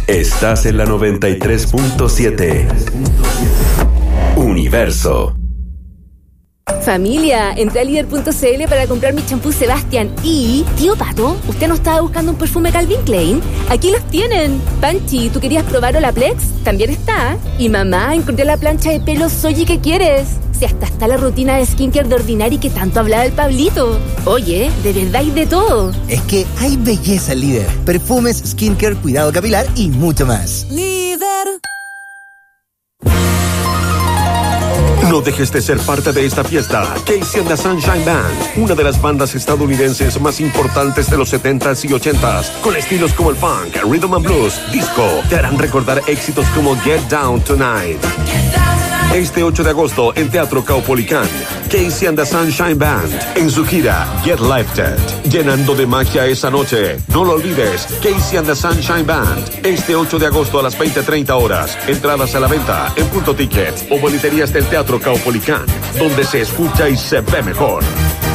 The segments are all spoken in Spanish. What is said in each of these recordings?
Estás en la 93.7. Universo. Familia, entré a líder.cl para comprar mi champú Sebastián y... Tío Pato, ¿usted no estaba buscando un perfume Calvin Klein? Aquí los tienen. Panchi, ¿tú querías probar Olaplex? También está. Y mamá, encontré la plancha de pelo Soji que quieres. Si hasta está la rutina de skincare de Ordinary que tanto hablaba el Pablito. Oye, de verdad hay de todo. Es que hay belleza en Líder. Perfumes, skincare, cuidado capilar y mucho más. Líder. No dejes de ser parte de esta fiesta. Casey and the Sunshine Band, una de las bandas estadounidenses más importantes de los 70s y 80s, con estilos como el funk, rhythm and blues, disco, te harán recordar éxitos como Get Down Tonight. Este 8 de agosto en Teatro Caupolicán, Casey and the Sunshine Band en su gira Get Lifted, llenando de magia esa noche. No lo olvides, Casey and the Sunshine Band, este 8 de agosto a las 20:30 horas. Entradas a la venta en Punto Tickets o boleterías del Teatro Caupolicán, donde se escucha y se ve mejor.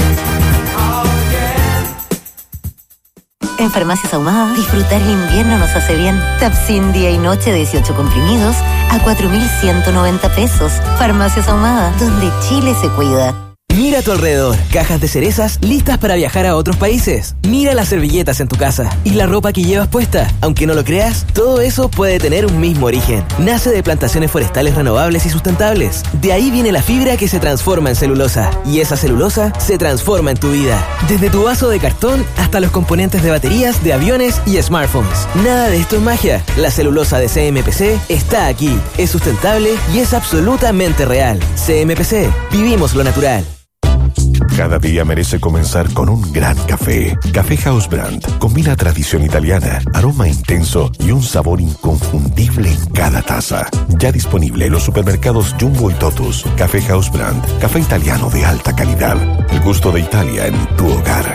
En Farmacias Ahumada, disfrutar el invierno nos hace bien. Tapsin día y noche 18 comprimidos a 4.190 pesos. Farmacias Ahumada, donde Chile se cuida. Mira a tu alrededor, cajas de cerezas listas para viajar a otros países. Mira las servilletas en tu casa y la ropa que llevas puesta. Aunque no lo creas, todo eso puede tener un mismo origen. Nace de plantaciones forestales renovables y sustentables. De ahí viene la fibra que se transforma en celulosa. Y esa celulosa se transforma en tu vida. Desde tu vaso de cartón hasta los componentes de baterías, de aviones y smartphones. Nada de esto es magia. La celulosa de CMPC está aquí. Es sustentable y es absolutamente real. CMPC, vivimos lo natural. Cada día merece comenzar con un gran café. Café House Brand combina tradición italiana, aroma intenso y un sabor inconfundible en cada taza. Ya disponible en los supermercados Jumbo y Totus. Café House Brand, café italiano de alta calidad. El gusto de Italia en tu hogar.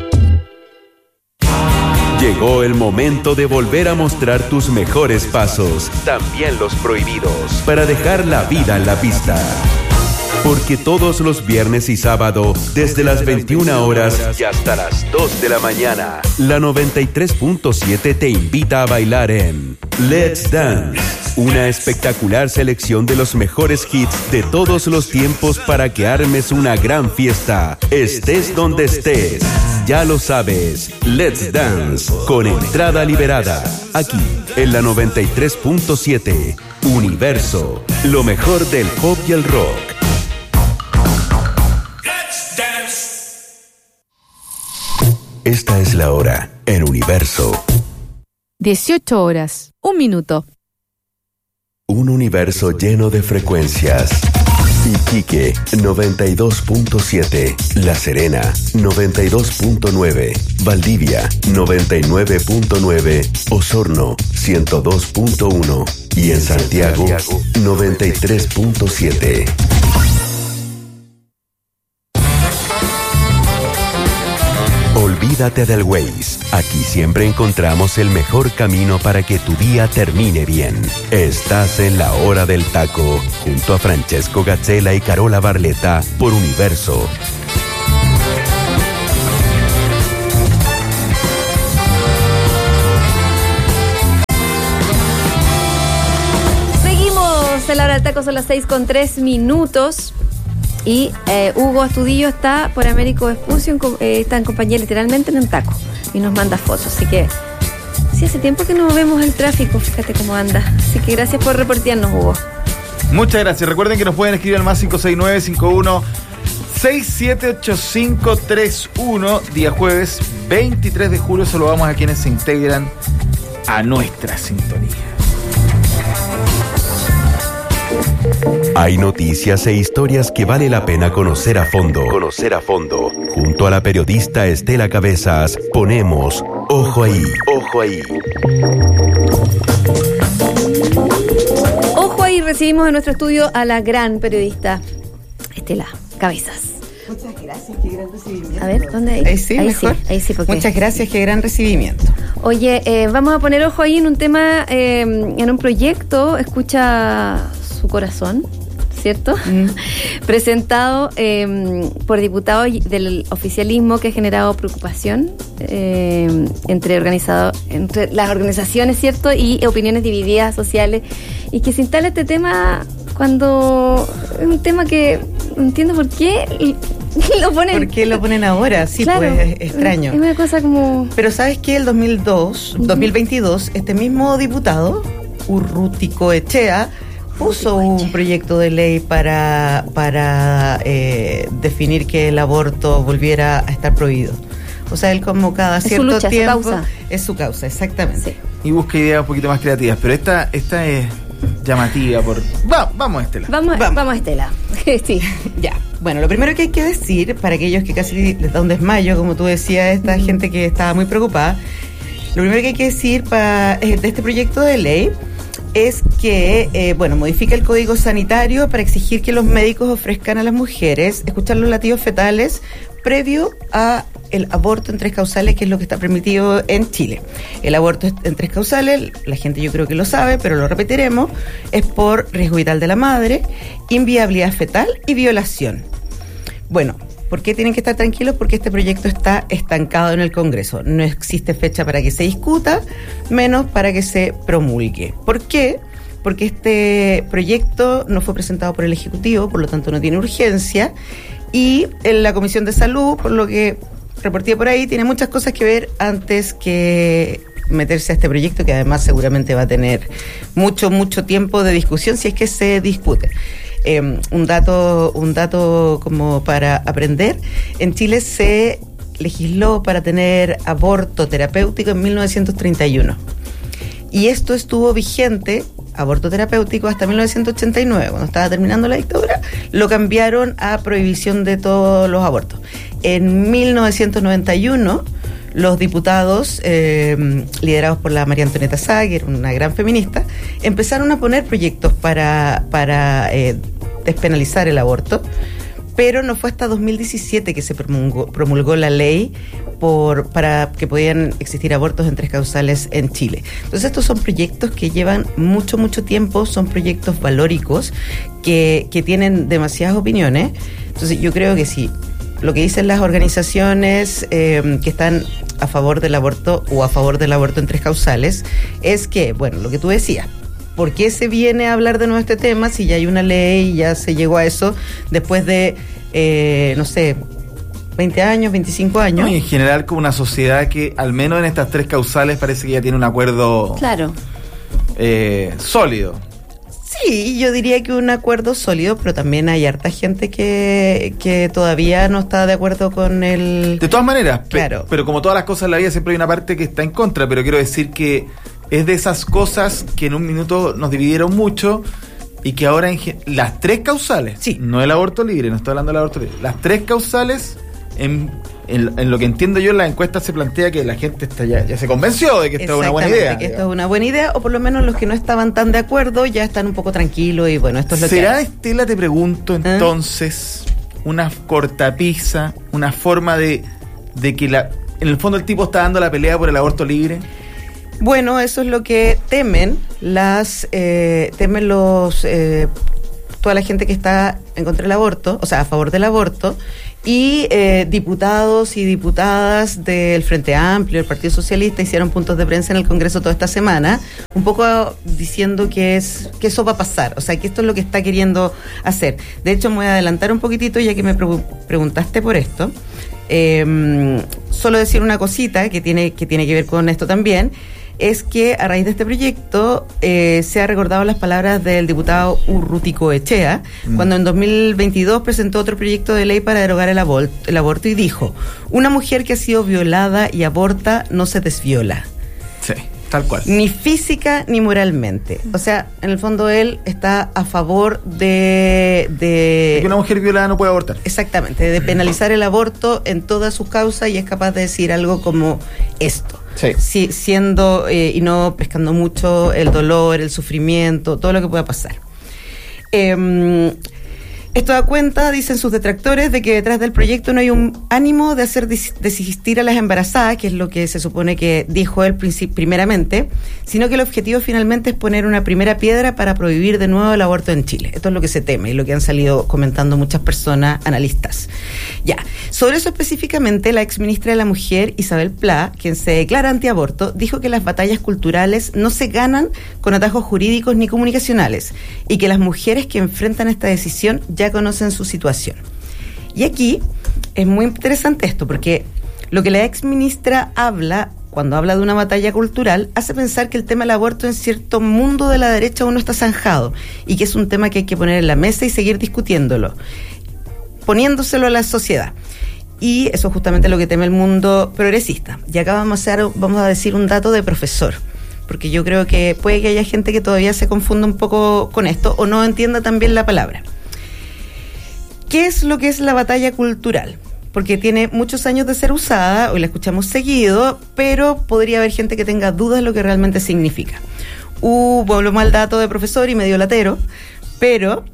Llegó el momento de volver a mostrar tus mejores pasos, también los prohibidos, para dejar la vida en la pista. Porque todos los viernes y sábado, desde las 21 horas y hasta las 2 de la mañana, la 93.7 te invita a bailar en Let's Dance, una espectacular selección de los mejores hits de todos los tiempos para que armes una gran fiesta, estés donde estés. Ya lo sabes, Let's Dance, con entrada liberada, aquí en la 93.7, Universo, lo mejor del pop y el rock. Esta es la hora en Universo. 18 horas, 1 minuto. Un universo lleno de frecuencias. Iquique, 92.7. La Serena, 92.9. Valdivia, 99.9. Osorno, 102.1. Y en Santiago, 93.7. Olvídate del Waze. Aquí siempre encontramos el mejor camino para que tu día termine bien. Estás en la hora del taco, junto a Francesco Gazzella y Carola Barletta por Universo. Seguimos en la hora del taco, son las 6:03. Y Hugo Astudillo está por Américo Vespucio, está en compañía literalmente en un taco y nos manda fotos, así que sí, hace tiempo que no vemos el tráfico, fíjate cómo anda, así que gracias por reportearnos, Hugo. Muchas gracias, recuerden que nos pueden escribir al más 569-51-678531, día jueves 23 de julio, saludamos a quienes se integran a nuestra sintonía. Hay noticias e historias que vale la pena conocer a fondo. Junto a la periodista Estela Cabezas, ponemos Ojo Ahí. Ojo Ahí, recibimos en nuestro estudio a la gran periodista Estela Cabezas. Muchas gracias, qué gran recibimiento. A ver, ¿dónde hay? Ahí sí, mejor. Ahí sí, porque... Muchas gracias, qué gran recibimiento. Oye, vamos a poner ojo ahí en un tema, en un proyecto, escucha su corazón, ¿cierto? Presentado por diputados del oficialismo, que ha generado preocupación entre las organizaciones, ¿cierto? Y opiniones divididas sociales, y que se instala este tema cuando es un tema que no entiendo por qué lo ponen. ¿Por qué lo ponen ahora? Sí, claro, pues es extraño. Es una cosa como... Pero ¿sabes qué? El 2022, este mismo diputado, Urruticoechea, puso un proyecto de ley para definir que el aborto volviera a estar prohibido. O sea, él como cada cierto su lucha, tiempo... su causa. Es su causa, exactamente. Sí. Y busca ideas un poquito más creativas, pero esta es llamativa por... Vamos, Estela. Vamos, Estela. Sí. Ya. Bueno, lo primero que hay que decir, para aquellos que casi les da un desmayo, como tú decías, esta gente que estaba muy preocupada, lo primero que hay que decir de este proyecto de ley es que, modifica el Código Sanitario para exigir que los médicos ofrezcan a las mujeres escuchar los latidos fetales previo a el aborto en 3 causales, que es lo que está permitido en Chile. El aborto en 3 causales, la gente yo creo que lo sabe, pero lo repetiremos, es por riesgo vital de la madre, inviabilidad fetal y violación. Bueno, ¿por qué tienen que estar tranquilos? Porque este proyecto está estancado en el Congreso. No existe fecha para que se discuta, menos para que se promulgue. ¿Por qué? Porque este proyecto no fue presentado por el Ejecutivo, por lo tanto no tiene urgencia, y en la Comisión de Salud, por lo que reporté por ahí, tiene muchas cosas que ver antes que meterse a este proyecto, que además seguramente va a tener mucho tiempo de discusión si es que se discute. Un dato como para aprender: en Chile se legisló para tener aborto terapéutico en 1931, y esto estuvo vigente, aborto terapéutico, hasta 1989, cuando estaba terminando la dictadura, lo cambiaron a prohibición de todos los abortos. En 1991, los diputados, liderados por la María Antonieta Sá, que era una gran feminista, empezaron a poner proyectos para despenalizar el aborto, pero no fue hasta 2017 que se promulgó la ley para que podían existir abortos en 3 causales en Chile. Entonces estos son proyectos que llevan mucho tiempo, son proyectos valóricos que tienen demasiadas opiniones. Entonces yo creo que sí, lo que dicen las organizaciones que están a favor del aborto o a favor del aborto en 3 causales es que, bueno, lo que tú decías, ¿por qué se viene a hablar de nuevo este tema si ya hay una ley y ya se llegó a eso después de, 20 años, 25 años? No, y en general como una sociedad que, al menos en estas 3 causales, parece que ya tiene un acuerdo sólido. Sí, yo diría que un acuerdo sólido, pero también hay harta gente que todavía no está de acuerdo con el... De todas maneras, claro. Pero como todas las cosas en la vida siempre hay una parte que está en contra, pero quiero decir que es de esas cosas que en un minuto nos dividieron mucho y que ahora las 3 causales, sí, no el aborto libre, no estoy hablando del aborto libre, las 3 causales, en lo que entiendo yo en la encuesta se plantea que la gente ya se convenció de que esto es una buena idea. Que esto es una buena idea, o por lo menos los que no estaban tan de acuerdo ya están un poco tranquilos y bueno, esto es lo que hay. ¿Será, Estela, te pregunto entonces, una cortapisa, una forma de que en el fondo el tipo está dando la pelea por el aborto libre? Bueno, eso es lo que temen toda la gente que está en contra del aborto, o sea, a favor del aborto, y diputados y diputadas del Frente Amplio, del Partido Socialista, hicieron puntos de prensa en el Congreso toda esta semana, un poco diciendo que eso va a pasar, o sea, que esto es lo que está queriendo hacer. De hecho, me voy a adelantar un poquitito, ya que me preguntaste por esto. Solo decir una cosita que tiene que ver con esto también, es que a raíz de este proyecto se ha recordado las palabras del diputado Urruticoechea, cuando en 2022 presentó otro proyecto de ley para derogar el aborto y dijo: una mujer que ha sido violada y aborta no se desviola. Sí, tal cual. Ni física ni moralmente. O sea, en el fondo él está a favor de que una mujer violada no puede abortar. Exactamente, de penalizar el aborto en todas sus causas, y es capaz de decir algo como esto. Sí, siendo y no pescando mucho el dolor, el sufrimiento, todo lo que pueda pasar. Esto da cuenta, dicen sus detractores, de que detrás del proyecto no hay un ánimo de hacer desistir a las embarazadas, que es lo que se supone que dijo él primeramente, sino que el objetivo finalmente es poner una primera piedra para prohibir de nuevo el aborto en Chile. Esto es lo que se teme y lo que han salido comentando muchas personas, analistas. Ya, sobre eso específicamente, la exministra de la Mujer, Isabel Pla, quien se declara antiaborto, dijo que las batallas culturales no se ganan con atajos jurídicos ni comunicacionales y que las mujeres que enfrentan esta decisión ya conocen su situación. Y aquí es muy interesante esto, porque lo que la ex ministra habla, cuando habla de una batalla cultural, hace pensar que el tema del aborto en cierto mundo de la derecha aún no está zanjado y que es un tema que hay que poner en la mesa y seguir discutiéndolo, poniéndoselo a la sociedad. Y eso es justamente lo que teme el mundo progresista. Y acá vamos a decir un dato de profesor, porque yo creo que puede que haya gente que todavía se confunda un poco con esto o no entienda tan bien la palabra. ¿Qué es lo que es la batalla cultural? Porque tiene muchos años de ser usada, hoy la escuchamos seguido, pero podría haber gente que tenga dudas de lo que realmente significa. Volvemos al dato de profesor y medio latero, pero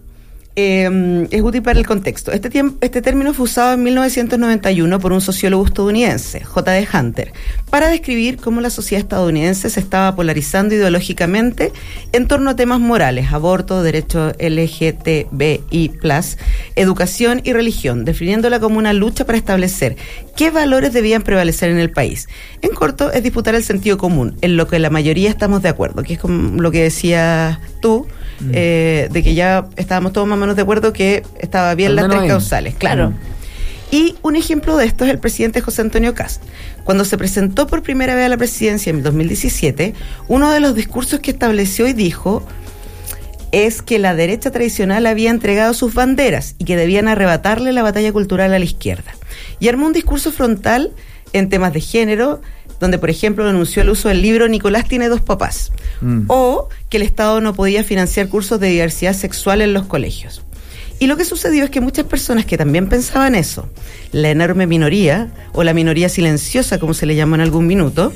es útil para el contexto. Este término fue usado en 1991 por un sociólogo estadounidense, J.D. Hunter, para describir cómo la sociedad estadounidense se estaba polarizando ideológicamente en torno a temas morales, aborto, derechos LGTBI+, educación y religión, definiéndola como una lucha para establecer qué valores debían prevalecer en el país. En corto, es disputar el sentido común, en lo que la mayoría estamos de acuerdo, que es como lo que decías tú, de que ya estábamos todos más o menos de acuerdo que estaba bien las tres causales, claro. Y un ejemplo de esto es el presidente José Antonio Kast. Cuando se presentó por primera vez a la presidencia en 2017, uno de los discursos que estableció y dijo es que la derecha tradicional había entregado sus banderas y que debían arrebatarle la batalla cultural a la izquierda. Y armó un discurso frontal en temas de género, donde, por ejemplo, denunció el uso del libro Nicolás tiene dos papás, o que el Estado no podía financiar cursos de diversidad sexual en los colegios. Y lo que sucedió es que muchas personas que también pensaban eso, la enorme minoría, o la minoría silenciosa, como se le llamó en algún minuto,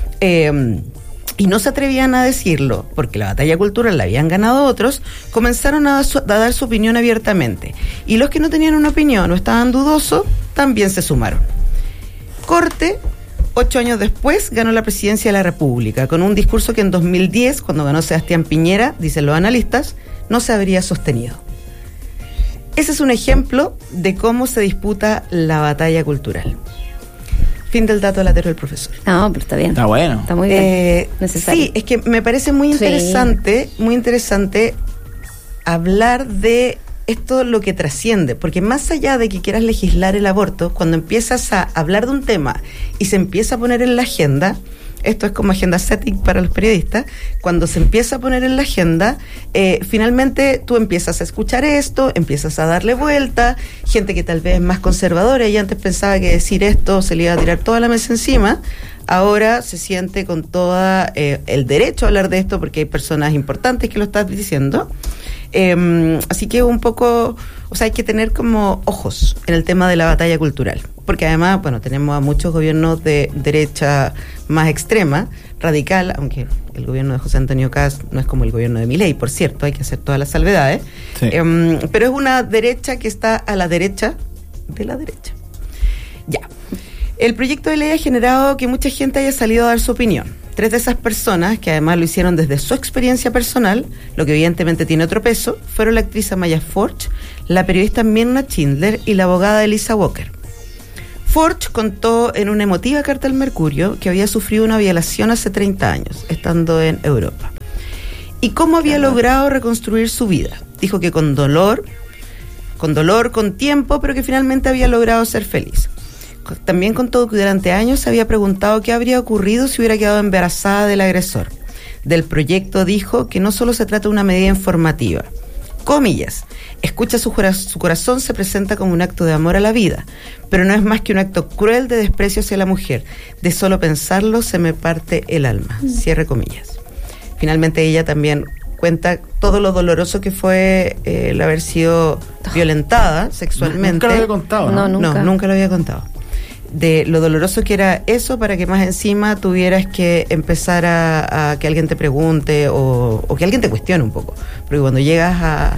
y no se atrevían a decirlo, porque la batalla cultural la habían ganado otros, comenzaron a dar su opinión abiertamente. Y los que no tenían una opinión o estaban dudosos, también se sumaron. Corte, 8 años después ganó la presidencia de la República, con un discurso que en 2010, cuando ganó Sebastián Piñera, dicen los analistas, no se habría sostenido. Ese es un ejemplo de cómo se disputa la batalla cultural. Fin del dato latero del profesor. No, pero está bien. Está bueno. Está muy bien. Necesario. Sí, es que me parece muy interesante hablar de esto, lo que trasciende, porque más allá de que quieras legislar el aborto, cuando empiezas a hablar de un tema y se empieza a poner en la agenda, esto es como agenda setting para los periodistas, cuando se empieza a poner en la agenda, finalmente tú empiezas a escuchar esto, empiezas a darle vuelta, gente que tal vez es más conservadora y antes pensaba que decir esto se le iba a tirar toda la mesa encima, ahora se siente con todo el derecho a hablar de esto porque hay personas importantes que lo están diciendo. Así que un poco, o sea, hay que tener como ojos en el tema de la batalla cultural, porque además, bueno, tenemos a muchos gobiernos de derecha más extrema, radical, aunque el gobierno de José Antonio Kast no es como el gobierno de Milei, por cierto, hay que hacer todas las salvedades, sí. Pero es una derecha que está a la derecha de la derecha. Ya. El proyecto de ley ha generado que mucha gente haya salido a dar su opinión. 3 de esas personas, que además lo hicieron desde su experiencia personal, lo que evidentemente tiene otro peso, fueron la actriz Amaya Forge, la periodista Mirna Schindler y la abogada Elisa Walker. Forge contó en una emotiva carta al Mercurio que había sufrido una violación hace 30 años, estando en Europa. Y cómo había logrado reconstruir su vida. Dijo que con dolor, con tiempo, pero que finalmente había logrado ser feliz. También contó que durante años se había preguntado qué habría ocurrido si hubiera quedado embarazada del agresor. Del proyecto dijo que no solo se trata de una medida informativa. Comillas, escucha su corazón, se presenta como un acto de amor a la vida, pero no es más que un acto cruel de desprecio hacia la mujer. De solo pensarlo se me parte el alma. Cierre comillas. Finalmente ella también cuenta todo lo doloroso que fue el haber sido violentada sexualmente. Nunca lo había contado, ¿no? No, nunca lo había contado. De lo doloroso que era eso, para que más encima tuvieras que empezar a que alguien te pregunte o que alguien te cuestione un poco. Porque cuando llegas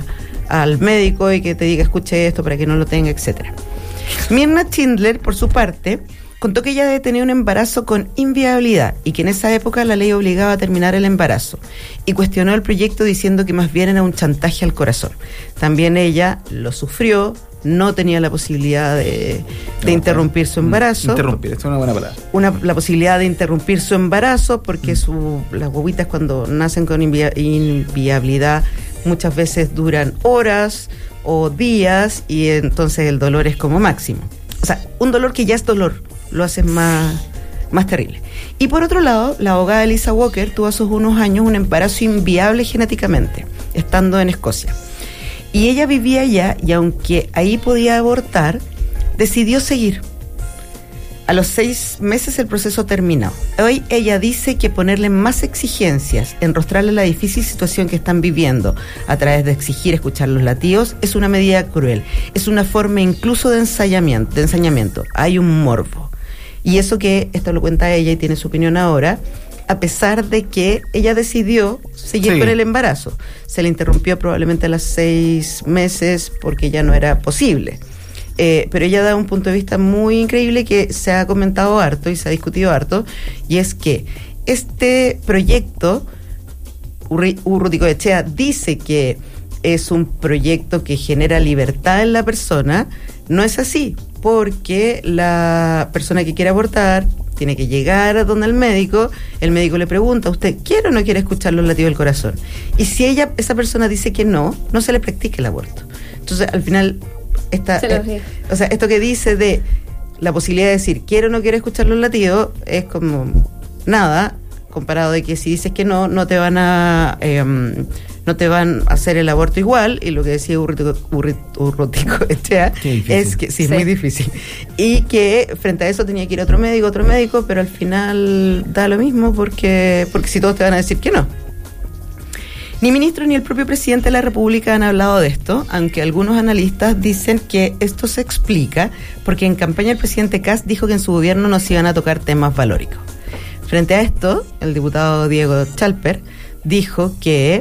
al médico y que te diga escuche esto para que no lo tenga, etcétera. Mirna Schindler, por su parte, contó que ella había tenido un embarazo con inviabilidad y que en esa época la ley obligaba a terminar el embarazo, y cuestionó el proyecto diciendo que más bien era un chantaje al corazón. También ella lo sufrió, no tenía la posibilidad de interrumpir su embarazo. Interrumpir, esto es una buena palabra. La posibilidad de interrumpir su embarazo porque las guaguitas cuando nacen con inviabilidad muchas veces duran horas o días y entonces el dolor es como máximo. O sea, un dolor que ya es dolor, lo hace más terrible. Y por otro lado, la abogada Elisa Walker tuvo hace unos años un embarazo inviable genéticamente, estando en Escocia. Y ella vivía allá y aunque ahí podía abortar, decidió seguir. A los 6 meses el proceso terminó. Hoy ella dice que ponerle más exigencias, enrostrarle la difícil situación que están viviendo a través de exigir escuchar los latidos, es una medida cruel. Es una forma incluso de ensañamiento. Hay un morbo. Y eso que, esto lo cuenta ella y tiene su opinión ahora, a pesar de que ella decidió seguir con el embarazo. Se le interrumpió probablemente a los 6 meses porque ya no era posible. Pero ella da un punto de vista muy increíble que se ha comentado harto y se ha discutido harto, y es que este proyecto, Urruticoechea dice que es un proyecto que genera libertad en la persona. No es así, porque la persona que quiere abortar tiene que llegar a donde el médico le pregunta, ¿usted quiere o no quiere escuchar los latidos del corazón? Y si esa persona dice que no se le practica el aborto. Entonces, al final, esto que dice de la posibilidad de decir quiero o no quiero escuchar los latidos es como nada, comparado de que si dices que no te van a hacer el aborto igual, y lo que decía Urruticoechea es que es muy difícil, y que frente a eso tenía que ir otro médico, pero al final da lo mismo porque si todos te van a decir que no. Ni ministro ni el propio presidente de la República han hablado de esto, aunque algunos analistas dicen que esto se explica porque en campaña el presidente Kast dijo que en su gobierno no se iban a tocar temas valóricos. Frente a esto, el diputado Diego Chalper dijo que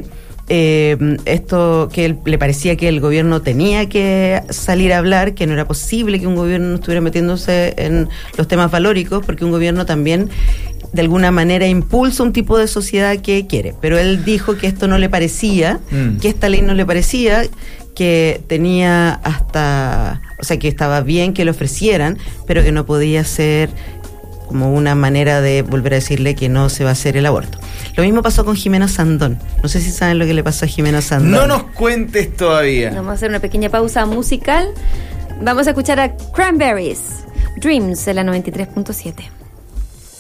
que le parecía que el gobierno tenía que salir a hablar, que no era posible que un gobierno no estuviera metiéndose en los temas valóricos, porque un gobierno también de alguna manera impulsa un tipo de sociedad que quiere. Pero él dijo que esto no le parecía, que esta ley no le parecía, que tenía que estaba bien que lo ofrecieran, pero que no podía ser como una manera de volver a decirle que no se va a hacer el aborto. Lo mismo pasó con Jimeno Sandón. No sé si saben lo que le pasó a Jimeno Sandón. No nos cuentes todavía. Vamos a hacer una pequeña pausa musical. Vamos a escuchar a Cranberries, Dreams, de la 93.7.